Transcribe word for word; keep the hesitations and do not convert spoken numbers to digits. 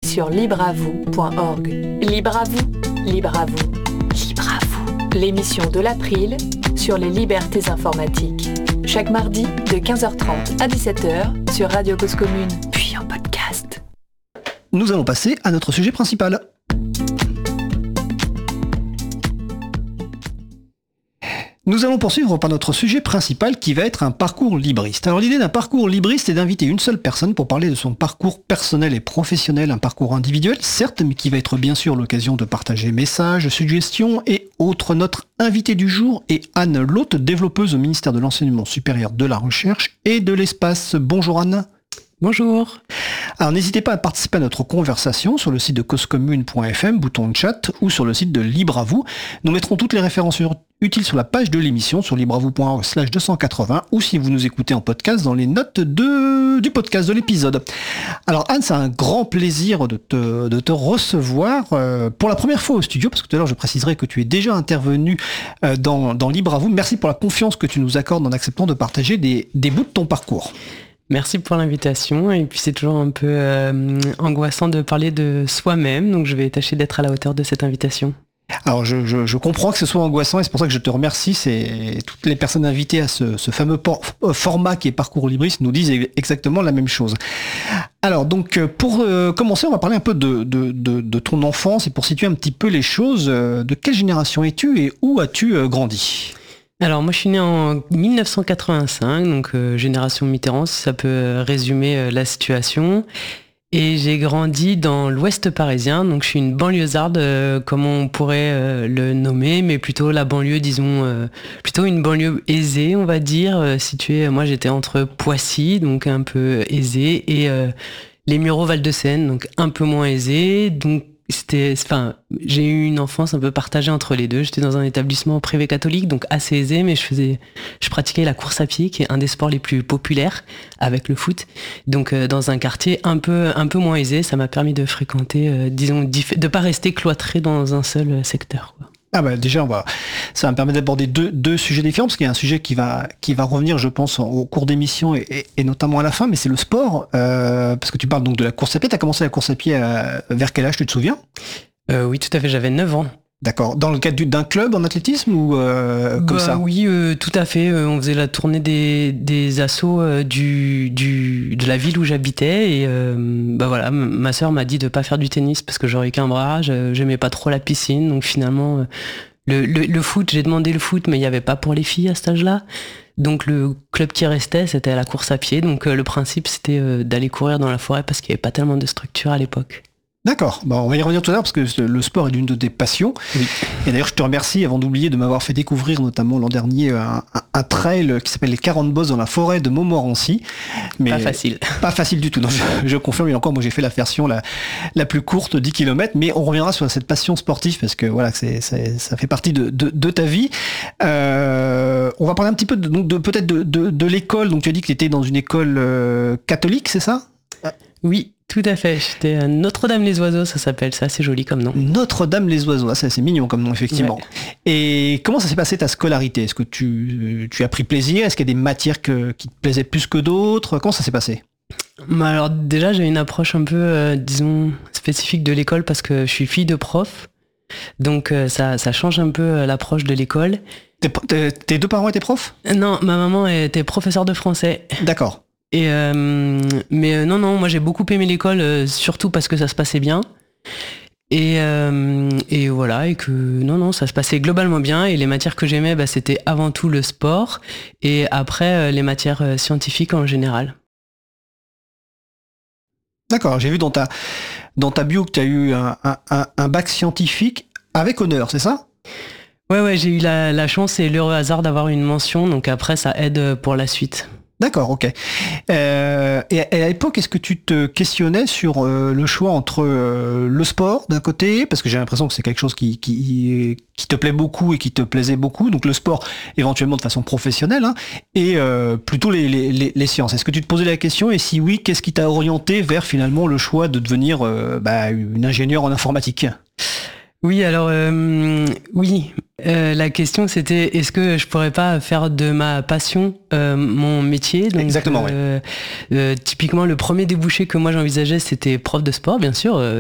sur libre à vous point org. Libre à vous, libre à vous, libre à vous. L'émission de l'April sur les libertés informatiques. Chaque mardi de quinze heures trente à dix-sept heures sur Radio Cause Commune, puis en podcast. Nous allons passer à notre sujet principal. Nous allons poursuivre par notre sujet principal qui va être un parcours libriste. Alors l'idée d'un parcours libriste est d'inviter une seule personne pour parler de son parcours personnel et professionnel, un parcours individuel certes, mais qui va être bien sûr l'occasion de partager messages, suggestions et autres. Notre invitée du jour est Anne Lhôte, développeuse au ministère de l'Enseignement supérieur, de la Recherche et de l'Espace. Bonjour Anne. Bonjour. Alors n'hésitez pas à participer à notre conversation sur le site de causecommune point f m, bouton de chat, ou sur le site de Libre à vous. Nous mettrons toutes les références utiles sur la page de l'émission sur libre à vous point org slash deux cent quatre-vingts, ou si vous nous écoutez en podcast dans les notes de, du podcast de l'épisode. Alors Anne, c'est un grand plaisir de te, de te recevoir euh, pour la première fois au studio, parce que tout à l'heure je préciserai que tu es déjà intervenu euh, dans, dans Libre à vous. Merci pour la confiance que tu nous accordes en acceptant de partager des, des bouts de ton parcours. Merci pour l'invitation, et puis c'est toujours un peu euh, angoissant de parler de soi-même, donc je vais tâcher d'être à la hauteur de cette invitation. Alors je, je, je comprends que ce soit angoissant, et c'est pour ça que je te remercie. C'est toutes les personnes invitées à ce, ce fameux por- format qui est Parcours Libriste nous disent exactement la même chose. Alors donc pour euh, commencer, on va parler un peu de, de, de, de ton enfance, et pour situer un petit peu les choses, euh, de quelle génération es-tu et où as-tu euh, grandi ? Alors moi je suis né en dix-neuf cent quatre-vingt-cinq, donc euh, génération Mitterrand, si ça peut résumer euh, la situation. Et j'ai grandi dans l'ouest parisien, donc je suis une banlieusarde, euh, comme on pourrait euh, le nommer, mais plutôt la banlieue, disons, euh, plutôt une banlieue aisée, on va dire, euh, située, moi j'étais entre Poissy, donc un peu aisée, et euh, les Mureaux Val-de-Seine, donc un peu moins aisée, donc C'était, enfin, j'ai eu une enfance un peu partagée entre les deux. J'étais dans un établissement privé catholique, donc assez aisé, mais je faisais, je pratiquais la course à pied, qui est un des sports les plus populaires avec le foot. Donc, euh, dans un quartier un peu, un peu moins aisé, ça m'a permis de fréquenter, euh, disons, diff- de pas rester cloîtré dans un seul secteur, quoi. Ah bah déjà on va, ça va me permettre d'aborder deux, deux sujets différents, parce qu'il y a un sujet qui va qui va revenir, je pense, au cours d'émission et, et, et notamment à la fin, mais c'est le sport, euh, parce que tu parles donc de la course à pied. T'as commencé la course à pied euh, vers quel âge, tu te souviens ? euh, Oui, tout à fait, j'avais neuf ans. D'accord. Dans le cadre d'un club en athlétisme ou euh, comme bah, ça ? Oui, euh, tout à fait. Euh, on faisait la tournée des, des assos euh, du, du, de la ville où j'habitais. Et euh, bah voilà, m- ma sœur m'a dit de pas faire du tennis parce que j'aurais qu'un bras. Je, j'aimais pas trop la piscine. Donc finalement, euh, le, le, le foot, j'ai demandé le foot, mais il n'y avait pas pour les filles à cet âge-là. Donc le club qui restait, c'était la course à pied. Donc euh, le principe, c'était euh, d'aller courir dans la forêt parce qu'il n'y avait pas tellement de structure à l'époque. D'accord, bon, on va y revenir tout à l'heure parce que le sport est l'une de tes passions. Oui. Et d'ailleurs, je te remercie, avant d'oublier, de m'avoir fait découvrir notamment l'an dernier un, un, un trail qui s'appelle les quarante bosses dans la forêt de Montmorency. Mais Pas facile. Pas facile du tout, non, je, je confirme. Et encore, moi j'ai fait la version la, la plus courte, dix kilomètres, mais on reviendra sur cette passion sportive parce que voilà, c'est, c'est, ça fait partie de, de, de ta vie. Euh, on va parler un petit peu de, donc de, peut-être de, de, de l'école. Donc tu as dit que tu étais dans une école euh, catholique, c'est ça ? Oui. Tout à fait, j'étais à Notre-Dame-les-Oiseaux, ça s'appelle, c'est assez joli comme nom. Notre-Dame-les-Oiseaux, ah, ça c'est mignon comme nom, effectivement. Ouais. Et comment ça s'est passé ta scolarité ? Est-ce que tu, tu as pris plaisir ? Est-ce qu'il y a des matières que, qui te plaisaient plus que d'autres ? Comment ça s'est passé ? Alors déjà, j'ai une approche un peu, euh, disons, spécifique de l'école parce que je suis fille de prof, donc euh, ça, ça change un peu euh, l'approche de l'école. Tes, tes, tes deux parents étaient profs ? Non, ma maman était professeure de français. D'accord. Et euh, mais euh, non, non, moi j'ai beaucoup aimé l'école, euh, surtout parce que ça se passait bien. Et, euh, et voilà, et que non, non, ça se passait globalement bien. Et les matières que j'aimais, bah, c'était avant tout le sport, et après euh, les matières euh, scientifiques en général. D'accord, j'ai vu dans ta, dans ta bio que tu as eu un, un, un bac scientifique avec honneur, c'est ça ? Ouais, ouais, j'ai eu la, la chance et l'heureux hasard d'avoir une mention, donc après ça aide pour la suite. D'accord, ok. Euh, et, et à l'époque, est-ce que tu te questionnais sur euh, le choix entre euh, le sport d'un côté, parce que j'ai l'impression que c'est quelque chose qui, qui, qui te plaît beaucoup et qui te plaisait beaucoup, donc le sport éventuellement de façon professionnelle, hein, et euh, plutôt les, les, les, les sciences. Est-ce que tu te posais la question, et si oui, qu'est-ce qui t'a orienté vers finalement le choix de devenir euh, bah, une ingénieure en informatique ? Oui, alors euh, oui, euh, la question c'était est-ce que je pourrais pas faire de ma passion euh, mon métier. Donc, exactement, euh, oui. Euh, typiquement, le premier débouché que moi j'envisageais, c'était prof de sport, bien sûr. Euh,